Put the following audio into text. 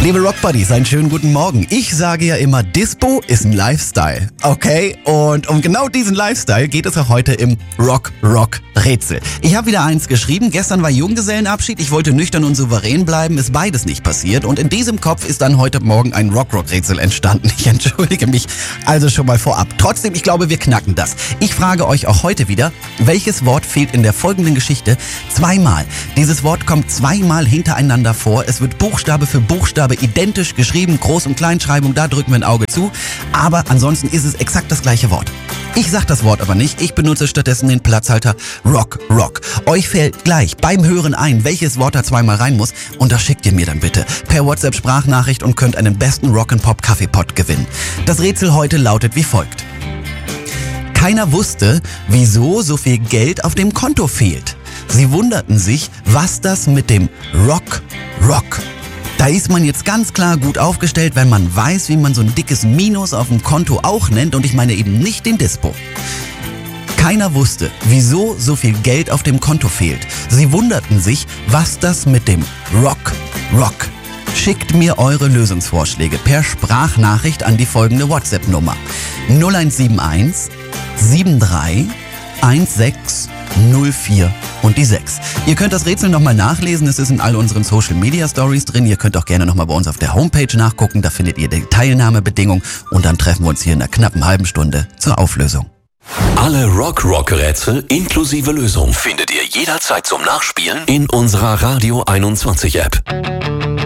Liebe Rockbuddies, einen schönen guten Morgen. Ich sage ja immer, Dispo ist ein Lifestyle, okay? Und um genau diesen Lifestyle geht es auch heute im Rock-Rätsel. Ich habe wieder eins geschrieben. Gestern war Junggesellenabschied. Ich wollte nüchtern und souverän bleiben. Ist beides nicht passiert. Und in diesem Kopf ist dann heute Morgen ein Rock-Rätsel entstanden. Ich entschuldige mich also schon mal vorab. Trotzdem, ich glaube, wir knacken das. Ich frage euch auch heute wieder, welches Wort fehlt in der folgenden Geschichte zweimal? Dieses Wort kommt zweimal hintereinander vor. Es wird Buchstabe für Buchstabe identisch geschrieben, Groß- und Kleinschreibung, da drücken wir ein Auge zu. Aber ansonsten ist es exakt das gleiche Wort. Ich sag das Wort aber nicht, ich benutze stattdessen den Platzhalter Rock. Euch fällt gleich beim Hören ein, welches Wort da zweimal rein muss und das schickt ihr mir dann bitte per WhatsApp-Sprachnachricht und könnt einen besten Rock'n'Pop-Kaffeepot gewinnen. Das Rätsel heute lautet wie folgt. Keiner wusste, wieso so viel Geld auf dem Konto fehlt. Sie wunderten sich, was das mit dem Rock. Da ist man jetzt ganz klar gut aufgestellt, wenn man weiß, wie man so ein dickes Minus auf dem Konto auch nennt und ich meine eben nicht den Dispo. Keiner wusste, wieso so viel Geld auf dem Konto fehlt. Sie wunderten sich, was das mit dem Rock. Schickt mir eure Lösungsvorschläge per Sprachnachricht an die folgende WhatsApp-Nummer 0171 73 16 04 und die 6. Ihr könnt das Rätsel nochmal nachlesen, es ist in all unseren Social Media Stories drin. Ihr könnt auch gerne nochmal bei uns auf der Homepage nachgucken, da findet ihr die Teilnahmebedingungen und dann treffen wir uns hier in einer knappen halben Stunde zur Auflösung. Alle Rock-Rätsel inklusive Lösung findet ihr jederzeit zum Nachspielen in unserer Radio 21 App.